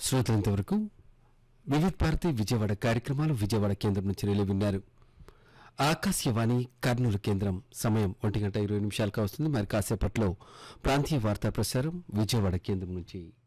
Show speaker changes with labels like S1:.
S1: శ్రోతలంతవరకు వివిధ భారతి విజయవాడ కార్యక్రమాలు విజయవాడ కేంద్రం నుంచి రిలే విన్నారు. ఆకాశవాణి కర్నూలు కేంద్రం సమయం 1:20 కావస్తుంది. మరి కాసేపట్లో ప్రాంతీయ వార్తా ప్రసారం విజయవాడ కేంద్రం నుంచి.